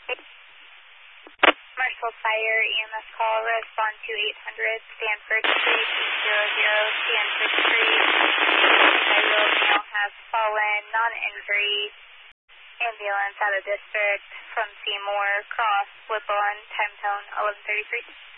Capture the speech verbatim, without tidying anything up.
Marshall Fire E M S call, respond to eight hundred Stanford Street, eight hundred Stanford Street. Child male has fallen, non-injury. Ambulance out of district from Seymour, Cross, Woodlawn, time zone eleven thirty-three.